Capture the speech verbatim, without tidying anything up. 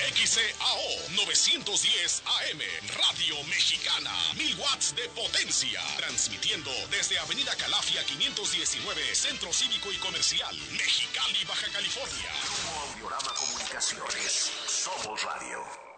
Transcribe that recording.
X C A O novecientos diez A M, Radio Mexicana, mil watts de potencia. Transmitiendo desde Avenida Calafia quinientos diecinueve, Centro Cívico y Comercial, Mexicali, Baja California. Grupo Audiorama Comunicaciones. Somos Radio.